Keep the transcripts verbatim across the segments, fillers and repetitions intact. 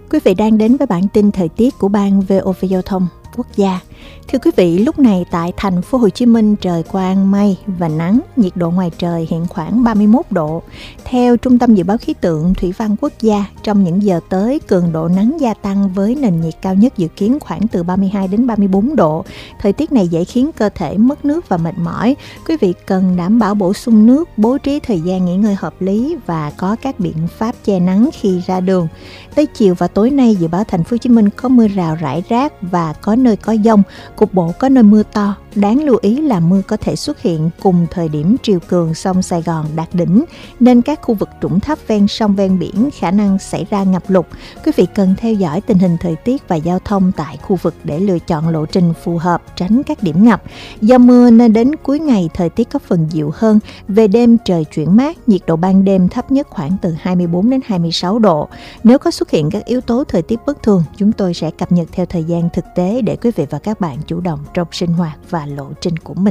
Quý vị đang đến với bản tin thời tiết của Ban vê o vê Giao thông Quốc gia. Thưa quý vị, lúc này tại thành phố Hồ Chí Minh trời quang mây và nắng, nhiệt độ ngoài trời hiện khoảng ba mươi mốt độ. Theo Trung tâm Dự báo Khí tượng Thủy văn Quốc gia, trong những giờ tới, cường độ nắng gia tăng với nền nhiệt cao nhất dự kiến khoảng từ ba mươi hai đến ba mươi bốn độ. Thời tiết này dễ khiến cơ thể mất nước và mệt mỏi. Quý vị cần đảm bảo bổ sung nước, bố trí thời gian nghỉ ngơi hợp lý và có các biện pháp che nắng khi ra đường. Tới chiều và tối nay, dự báo thành phố Hồ Chí Minh có mưa rào rải rác và có nơi có dông, cục bộ có nơi mưa to. Đáng lưu ý là mưa có thể xuất hiện cùng thời điểm triều cường sông Sài Gòn đạt đỉnh, nên các khu vực trũng thấp ven sông ven biển khả năng xảy ra ngập lụt. Quý vị cần theo dõi tình hình thời tiết và giao thông tại khu vực để lựa chọn lộ trình phù hợp, tránh các điểm ngập. Do mưa nên đến cuối ngày thời tiết có phần dịu hơn, về đêm trời chuyển mát, nhiệt độ ban đêm thấp nhất khoảng từ hai mươi bốn đến hai mươi sáu độ. Nếu có xuất hiện các yếu tố thời tiết bất thường, chúng tôi sẽ cập nhật theo thời gian thực tế để quý vị và các bạn chủ động trong sinh hoạt và lộ trình của mình.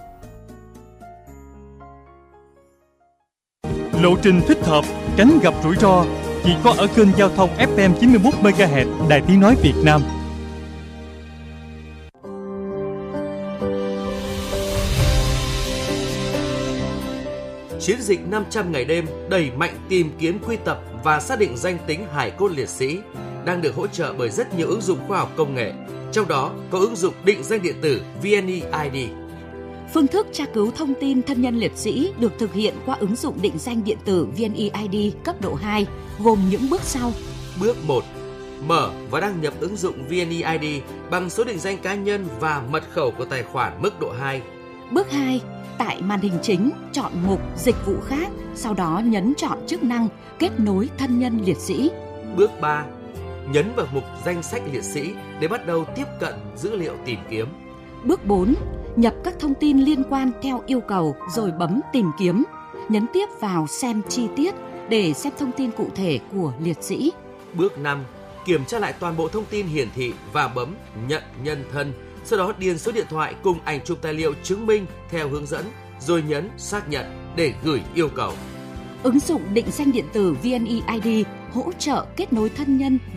Lộ trình thích hợp, tránh gặp rủi ro chỉ có ở kênh giao thông ép em chín mươi mốt mê ga héc Đài Tiếng nói Việt Nam. Chiến dịch năm trăm ngày đêm đẩy mạnh tìm kiếm, quy tập và xác định danh tính hài cốt liệt sĩ đang được hỗ trợ bởi rất nhiều ứng dụng khoa học công nghệ, trong đó có ứng dụng định danh điện tử vê en e i đê. Phương thức tra cứu thông tin thân nhân liệt sĩ được thực hiện qua ứng dụng định danh điện tử vê en e i đê cấp độ hai, gồm những bước sau. Bước một. Mở và đăng nhập ứng dụng vê en e i đê bằng số định danh cá nhân và mật khẩu của tài khoản mức độ hai. Bước hai. Tại màn hình chính, chọn mục Dịch vụ khác, sau đó nhấn chọn chức năng Kết nối thân nhân liệt sĩ. Bước ba. Nhấn vào mục Danh sách liệt sĩ để bắt đầu tiếp cận dữ liệu tìm kiếm. Bước bốn. Nhập các thông tin liên quan theo yêu cầu rồi bấm Tìm kiếm. Nhấn tiếp vào Xem chi tiết để xem thông tin cụ thể của liệt sĩ. Bước năm. Kiểm tra lại toàn bộ thông tin hiển thị và bấm Nhận nhân thân. Sau đó điền số điện thoại cùng ảnh chụp tài liệu chứng minh theo hướng dẫn, rồi nhấn Xác nhận để gửi yêu cầu. Ứng dụng định danh điện tử vê en e i đê hỗ trợ kết nối thân nhân